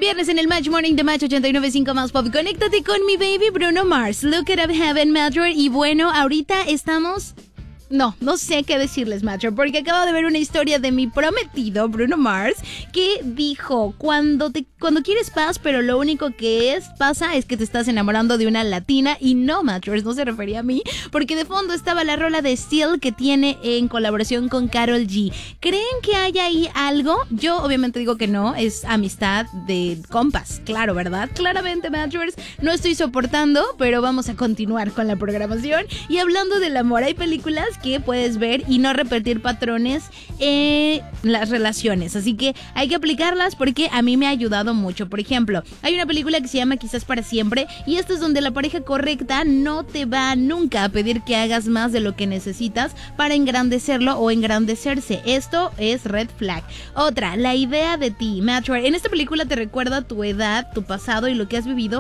Viernes en el Match Morning de Match 89.5 Más Pop. Conéctate con mi baby Bruno Mars. Look it up heaven, Matcher. Y bueno, ahorita estamos... No sé qué decirles, Matcher, porque acabo de ver una historia de mi prometido, Bruno Mars, que dijo, cuando quieres paz, pero lo único que pasa es que te estás enamorando de una latina. Y no, Matcher, no se refería a mí, porque de fondo estaba la rola de Still que tiene en colaboración con Karol G. ¿Creen que hay ahí algo? Yo obviamente digo que no, es amistad de compas, claro, ¿verdad? Claramente, Matchers, no estoy soportando, pero vamos a continuar con la programación. Y hablando del amor, hay películas que puedes ver y no repetir patrones en las relaciones, así que hay que aplicarlas porque a mí me ha ayudado mucho. Por ejemplo, hay una película que se llama Quizás para siempre, y esta es donde la pareja correcta no te va nunca a pedir que hagas más de lo que necesitas para engrandecerlo o engrandecerse. Esto es red flag. Otra, la idea de ti, Matcher. En esta película te recuerda tu edad, tu pasado y lo que has vivido